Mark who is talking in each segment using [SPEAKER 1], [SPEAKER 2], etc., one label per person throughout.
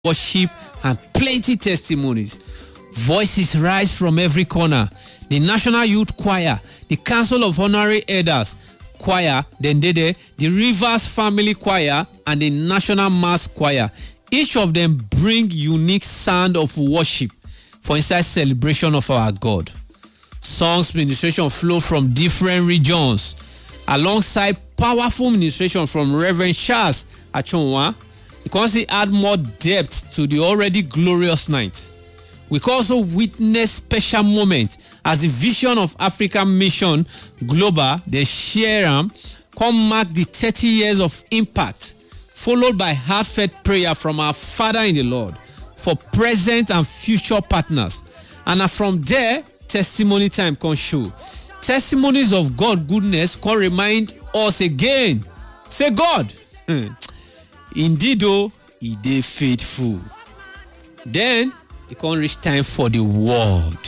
[SPEAKER 1] worship, and plenty testimonies. Voices rise from every corner. The National Youth Choir, the Council of Honorary Elders Choir, the Rivers Family Choir, and the National Mass Choir. Each of them bring unique sound of worship for inside celebration of our God. Songs ministration flow from different regions alongside powerful ministration from Reverend Charles Achonwa. You can see add more depth to the already glorious night. We can also witness special moments as the Vision of African Mission Global, the Sharam, come mark the 30 years of impact, followed by heartfelt prayer from our Father in the Lord for present and future partners. And from there, testimony time can show. Testimonies of God goodness can remind us again. Say God, indeed though, he did faithful. Then, it can reach time for the word.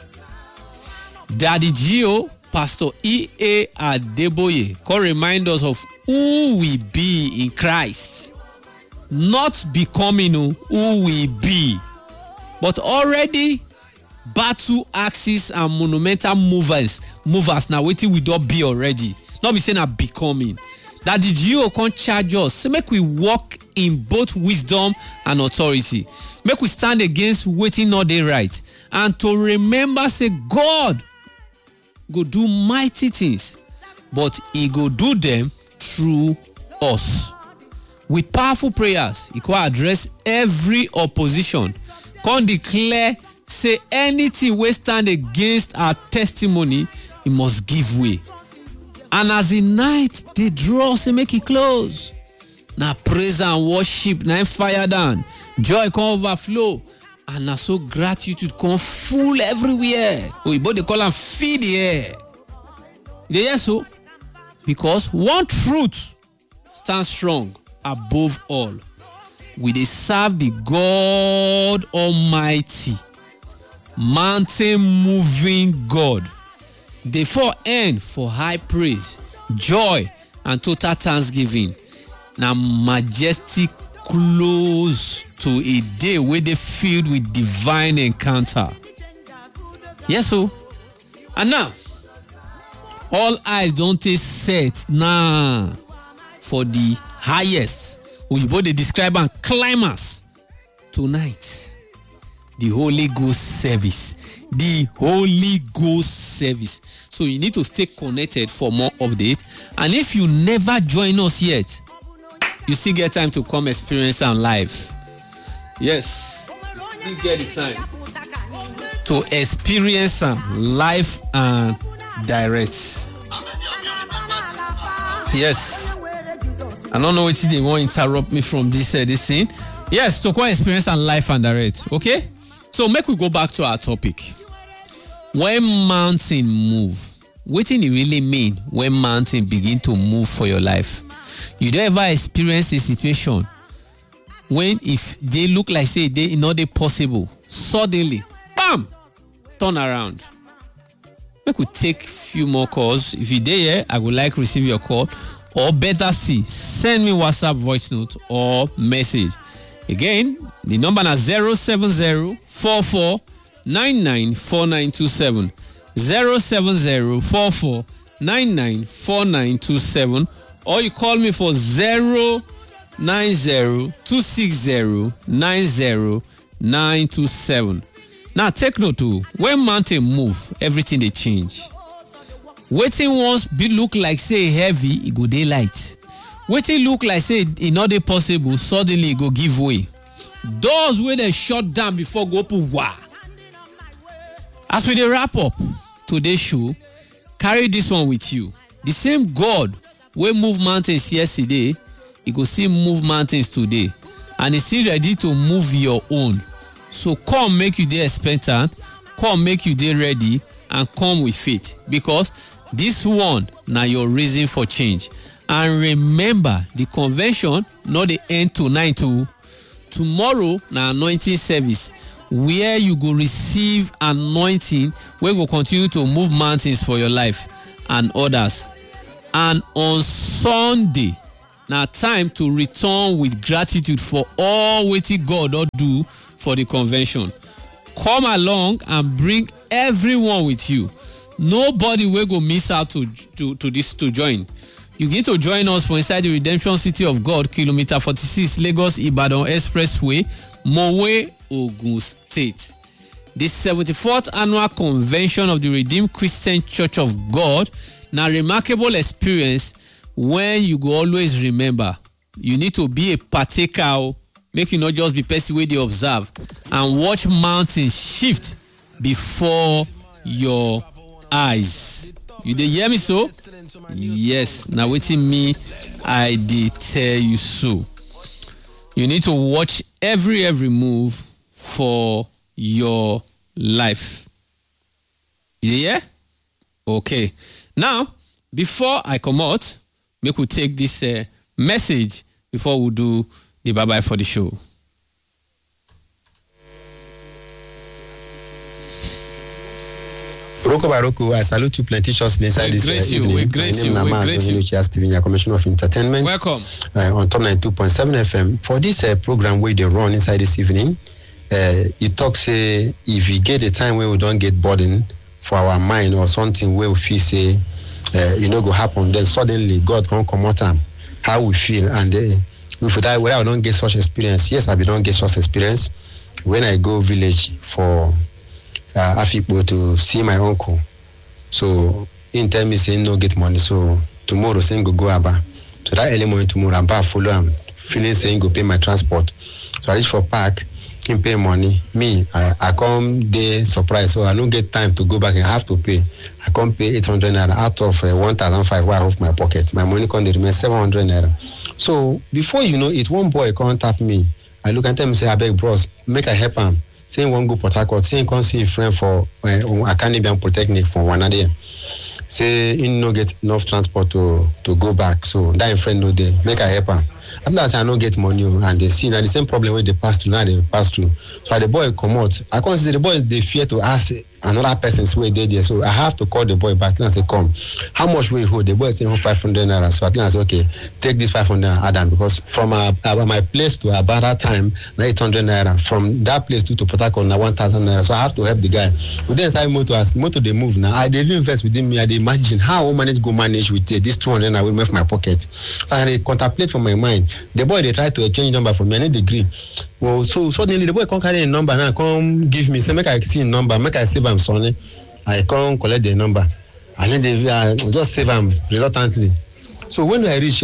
[SPEAKER 1] Daddy Gio, Pastor E.A. Adeboye, can remind us of who we be in Christ. Not becoming who we be, but already battle axes and monumental movers now waiting we don't be already. Not be saying I'm becoming. Daddy Gio can charge us. So make we walk in both wisdom and authority. Make we stand against waiting not the right. And to remember, say God go do mighty things, but he go do them through us. With powerful prayers, he can address every opposition. Can declare, say anything we stand against our testimony, he must give way. And as the night they draw, say make it close. Now praise and worship, now fire down. Joy can overflow. And now so gratitude can full everywhere. We both they call them feed the air. They hear so? Because one truth stands strong above all. We they serve the God Almighty, mountain moving God. Therefore end for high praise, joy, and total thanksgiving. Now majestic close to a day where they filled with divine encounter. Yes, so. And now, all eyes don't take set now for the highest. We both describe and climax tonight. The Holy Ghost service. The Holy Ghost service. So you need to stay connected for more updates. And if you never join us yet, you still get time to come experience and live. Yes, you still get the time to experience them live and direct. Yes, I don't know what they want to interrupt me from this thing. Yes, to come experience and live and direct. Okay, so make we go back to our topic. When mountain move, what do you really mean when mountain begin to move for your life? You don't ever experience a situation when if they look like say they not they possible, suddenly, bam, turn around. We could take few more calls. If you're there, I would like to receive your call, or better see, send me WhatsApp voice note or message. Again, the number is 070-4499-4927. 070-4499-4927. Or you call me for 090-260-90927. Now take note too. When mountain move, everything they change. Waiting once be look like say heavy, it go daylight. Waiting look like say it not possible, suddenly it go give way. Doors where they shut down before go open. Wow. As we dey wrap up today's show, carry this one with you. The same God wey move mountains yesterday, he go still move mountains today, and he still ready to move your own. So come make you dey expectant, come make you dey ready, and come with faith, because this one na your reason for change. And remember, the convention not the end tonight too. Tomorrow na anointing service, where you go receive anointing wey go continue to move mountains for your life and others. And on Sunday Now time to return with gratitude for all wetin God don do for the convention. Come along and bring everyone with you. Nobody will go miss out to join. You need to join us for inside the Redemption City of God, kilometer 46, Lagos Ibadan Expressway, Mowe, Ogun State. The 74th annual convention of the Redeemed Christian Church of God. Now, remarkable experience when you go always remember. You need to be a partaker. Make you not just be person wey dey observe and watch mountains shift before your eyes. You dey hear me so? Yes, now wetin me I dey tell you so. You need to watch every move for your life. You hear? Okay. Now, before I come out, make we take this message before we do the bye-bye for the show.
[SPEAKER 2] Roko Baroko, I salute you plenteously inside this evening.
[SPEAKER 1] We greet you.
[SPEAKER 2] Commissioner of Entertainment.
[SPEAKER 1] Welcome.
[SPEAKER 2] On Top 92.7 FM. For this program where they run inside this evening, you talk say, if we get a time where we don't get burden for our mind or something where we feel say, go happen, then suddenly God can come out how we feel. And if I don't get such experience, yes, I don't get such experience. When I go village for Afikpo to see my uncle, so in tell me saying no get money, so tomorrow saying go Aba. So that early morning tomorrow Aba follow him, feeling saying go pay my transport. So I reach for park, him pay money. Me, I come there surprise, so I don't get time to go back and I have to pay. I come pay 800 naira out of 1,500 where I have my pocket. My money can remain 700 naira. So before you know it, one boy can't tap me. I look at him and say, I beg bros, make I help him. Saying one go Port Harcourt, saying come see a friend for Akanibian Polytechnic for one day. Say he no get enough transport to go back. So that friend no there, make I help him. At last I no get money and they see now the same problem where they pass through, now they pass through. So the boy come out. I can't see the boy, they fear to ask another person's way there. So I have to call the boy back and say, come, how much will you hold? The boy say 500 naira. So I say, okay, take this 500 naira, Adam, because from my place to about that time, 800 naira. From that place to Port Harcourt, 1,000 naira. So I have to help the guy. We then say motor they move now. I didn't invest within me. I did imagine how I manage with this 200 I will make my pocket. So I contemplate from my mind. The boy they try to exchange number for me. I need degree. Well, so suddenly the boy can't carry a number now. Come give me. Say make I see a number. Make I save him Sonny. I can't collect the number. And then they just save him reluctantly. So when I reach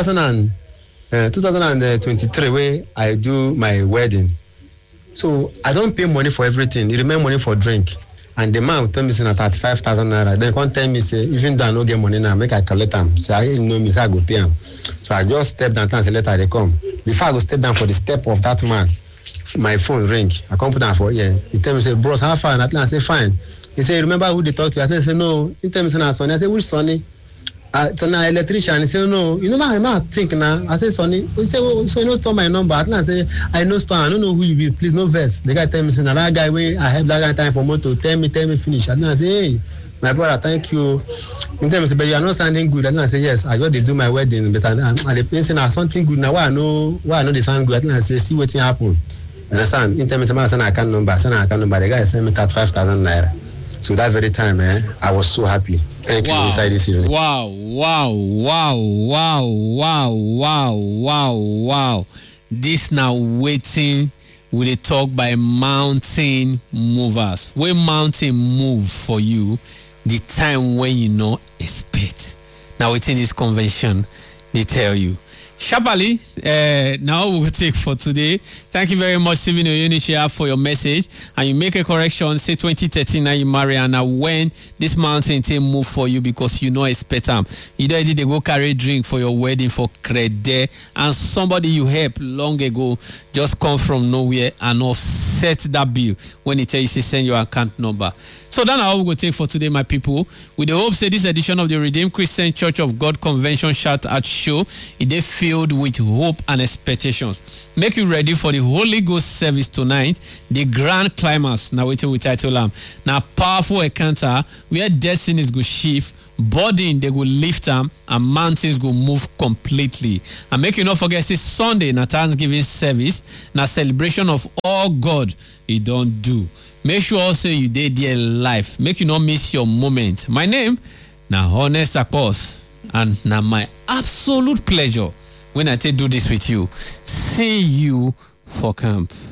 [SPEAKER 2] 2023, where I do my wedding, so I don't pay money for everything. It remain money for drink. And the man will tell me say 35,000 naira. Then can't tell me say even though I no get money now, make I collect them. So I know me, so I go pay him. So I just step down and say later they come. Before I go step down for the step of that man, my phone ring. I come put down for He tell me say, bros, how far? And I say fine. He say, remember who they talk to? I say no. He tell me say na Sonny. I say which Sonny? So now electrician. He say no. You know I think now. I say Sonny. He say oh, so you know store my number. I say I know store. I don't know who you be. Please no verse. The guy tell me say now that guy way I have that guy time for motor. Tell me finish. I say hey. My brother, thank you. He tell me say, but you are not sounding good. I say yes. I just do my wedding, but I the place say now something good. Now why I know they sound good. I say see what happen. Understand? He tell me say I send account number. The guy send me 35,000 naira. So that very time, I was so happy. Thank you inside this evening.
[SPEAKER 1] Wow. This now waiting with a talk by mountain movers. When mountain move for you, the time when you no expect. Now within this convention, they tell you. Sharply, now we will take for today. Thank you very much, Stephen Oyunichia, for your message. And you make a correction, say 2013 now you marry, and now when this mountain thing move for you because you know expect them. You don't did they go carry drink for your wedding for credit, and somebody you help long ago just come from nowhere and offset that bill when he tell you to send your account number. So that's how we will take for today, my people. With the hope say this edition of the Redeemed Christian Church of God Convention Shout Out Show, it filled with hope and expectations. Make you ready for the Holy Ghost service tonight, the grand climax. Now waiting with title now powerful encounter where destinies go shift, burden they go lift am and mountains go move completely. And make you not forget, say Sunday na Thanksgiving service, na celebration of all God he don't do. Make sure also you dey there live. Make you not miss your moment. My name na Honest Akpos, and na my absolute pleasure when I take do this with you. See you for camp.